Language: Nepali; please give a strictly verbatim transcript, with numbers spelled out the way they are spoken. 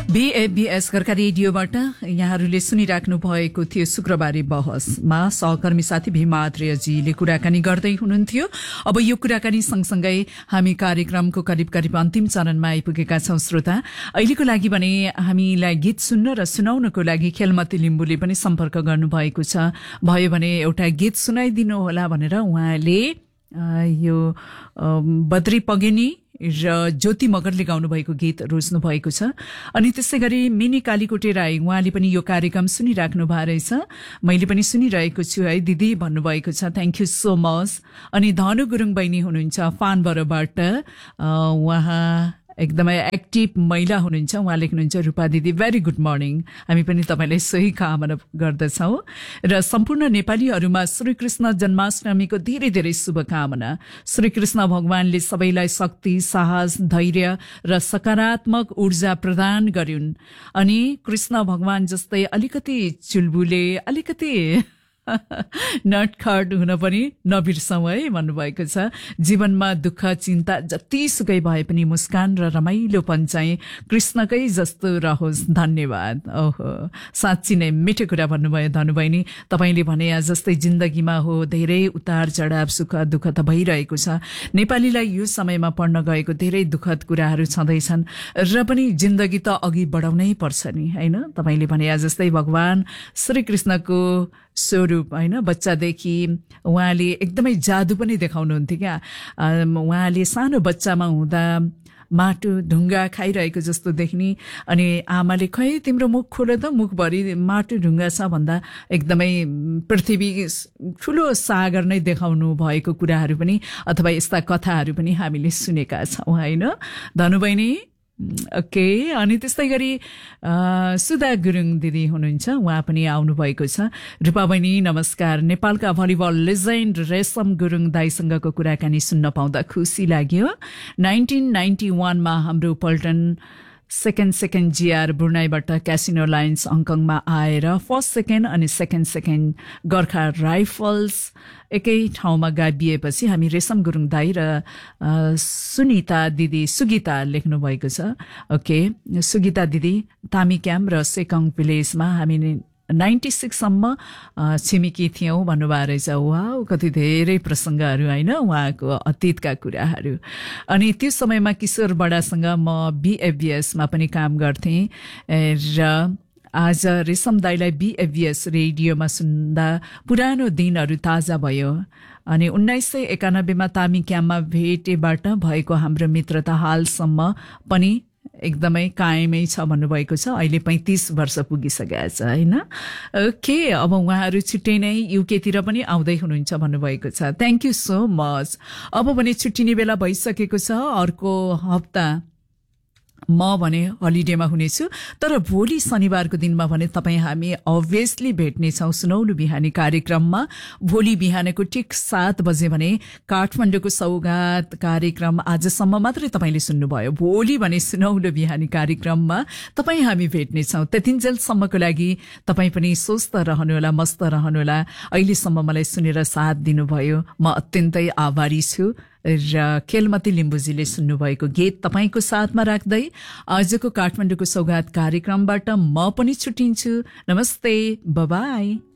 बीएफबीएस घरका रेडियोबाट यहाँहरूले सुनिराख्नु भएको थियो शुक्रबारे बहसमा सहकर्मी साथी भीमा आत्रेयजीले कुराकानी गर्दै हुनुहुन्थ्यो। अब यो कुराकानी सँगसँगै हामी कार्यक्रमको करिब करिब अन्तिम चरणमा आइपुगेका छौं। श्रोता, अहिलेको लागि भने हामीलाई गीत सुन्न र सुनाउनको लागि खेलमती लिम्बुले पनि सम्पर्क गर्नुभएको छ। भयो भने एउटा गीत सुनाइदिनु होला भनेर उहाँले यो बद्री पगेनी र ज्योति मगरले गाउनु भएको गीत रोज्नु भएको छ। अनि त्यसै गरी मिनी कालीकोटे राई उहाँले पनि यो कार्यक्रम सुनिराख्नु भएको रहेछ। मैले पनि सुनिरहेको छु है दिदी भन्नुभएको छ, थ्याङ्क यू सो मच। अनि धनु गुरुङ बहिनी हुनुहुन्छ फानबरबाट, उहाँ एकदमै एक्टिभ महिला हुनुहुन्छ। उहाँ लेख्नुहुन्छ, रूपा दिदी भेरी गुड मर्निङ, हामी पनि तपाईँलाई सही कामना गर्दछौँ र सम्पूर्ण नेपालीहरूमा श्रीकृष्ण जन्माष्टमीको धेरै धेरै शुभकामना। श्रीकृष्ण भगवानले सबैलाई शक्ति, साहस, धैर्य र सकारात्मक ऊर्जा प्रदान गरिन्। अनि कृष्ण भगवान जस्तै अलिकति चुलबुले, अलिकति नटखट हुन पनि नबिर्सौँ है भन्नुभएको छ। जीवनमा दुःख चिन्ता जतिसुकै भए पनि मुस्कान र रमाइलोपन चाहिँ कृष्णकै जस्तो रहोस्, धन्यवाद। ओहो, साँच्ची नै मिठो कुरा भन्नुभयो धनुभइनी। तपाईँले भने जस्तै जिन्दगीमा हो धेरै उतार चढाव, सुख दुःख त भइरहेको छ। नेपालीलाई यो समयमा पढ्न गएको धेरै दुःखद कुराहरू छँदैछन् र पनि जिन्दगी त अघि बढाउनै पर्छ नि, होइन? तपाईँले भने जस्तै भगवान श्रीकृष्णको स्वरूप होइन, बच्चादेखि उहाँले एकदमै जादु पनि देखाउनुहुन्थ्यो क्या। उहाँले सानो बच्चामा हुँदा माटो ढुङ्गा खाइरहेको जस्तो देख्ने, अनि आमाले खै तिम्रो मुख खोल त, मुखभरि माटो ढुङ्गा छ भन्दा एकदमै पृथ्वी ठुलो सागर नै देखाउनु भएको कुराहरू पनि अथवा यस्ता कथाहरू पनि हामीले सुनेका छौँ होइन धनुभइनी? ओके। अनि त्यस्तै गरी सुधा गुरुङ दिदी हुनुहुन्छ, उहाँ पनि आउनुभएको छ। रूपा बहिनी नमस्कार, नेपालका भलिबल लेजेन्ड रेशम गुरुङ दाईसँगको कुराकानी सुन्न पाउँदा खुसी लाग्यो। नाइन्टिन नाइन्टी वानमा हाम्रो पल्टन second second GR ब्रुनाईबाट casino lines हङकङमा आएर फर्स्ट सेकेन्ड अनि सेकेन्ड सेकेन्ड गोर्खा राइफल्स एकै ठाउँमा गाभिएपछि हामी रेशम गुरुङ दाई र सुनिता दिदी सुगिता लेख्नु भएको छ। ओके, सुगिता दिदी तामी क्याम्प र सेकङ भिलेजमा हामी नाइन्टी सिक्ससम्म छिमेकी थियौँ भन्नुभएको रहेछ। वाउ, कति धेरै प्रसङ्गहरू होइन उहाँको अतीतका कुराहरू। अनि त्यो समयमा किशोर बडासँग म बीएफबीएसमा पनि काम गर्थेँ र आज रेशम दाईलाई बीएफबीएस रेडियोमा सुन्दा पुरानो दिनहरू ताजा भयो। अनि उन्नाइस सय एकानब्बेमा तामी क्याम्पमा भेटेबाट भएको हाम्रो मित्रता हालसम्म पनि एकदमै कायमै छ भन्नुभएको छ। अहिले पैँतिस वर्ष पुगिसकेको छ होइन? ओके, अब उहाँहरू छिट्टै नै युकेतिर पनि आउँदै हुनुहुन्छ भन्नुभएको छ। Thank you so much. अब भने छुट्टिने बेला भइसकेको छ। अर्को हप्ता म भने हलिडेमा हुनेछु, तर भोलि शनिबारको दिनमा भने तपाईँ हामी अभियसली भेट्नेछौँ सुनौलो बिहानी कार्यक्रममा। भोलि बिहानको ठिक सात बजे भने काठमाडौँको सौगात कार्यक्रम आजसम्म मात्रै तपाईँले सुन्नुभयो। भोलि भने सुनौलो बिहानी कार्यक्रममा तपाईँ हामी भेट्नेछौँ। त्यतिन्जेलसम्मको लागि तपाईँ पनि स्वस्थ रहनुहोला, मस्त रहनुहोला। अहिलेसम्म मलाई सुनेर साथ दिनुभयो, म अत्यन्तै आभारी छु। र खेलमती लिम्बुजीले सुन्नुभएको गीत तपाईँको साथमा राख्दै आजको काठमाडौँको सौगात कार्यक्रमबाट म पनि छुट्टिन्छु। नमस्ते, बाइ बाइ।